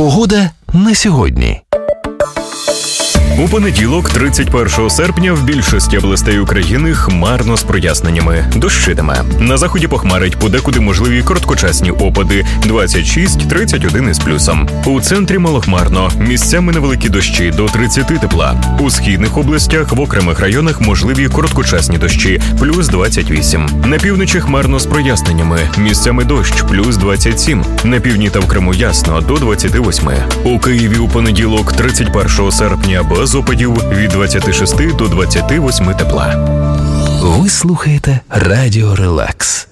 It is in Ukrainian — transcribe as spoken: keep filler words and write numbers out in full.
Погода на сьогодні. У понеділок, тридцять першого серпня, в більшості областей України хмарно з проясненнями. Дощитиме. На заході похмарить, подекуди можливі короткочасні опади – двадцять шість - тридцять один із плюсом. У центрі малохмарно. Місцями невеликі дощі до тридцяти тепла. У східних областях в окремих районах можливі короткочасні дощі – плюс двадцять вісім. На півночі хмарно з проясненнями. Місцями дощ – плюс двадцять сім. На півдні та в Криму ясно – до двадцяти восьми. У Києві у понеділок, тридцять першого серпня, без опадів від двадцяти шести до двадцяти восьми тепла. Ви слухаєте Радіо Релакс.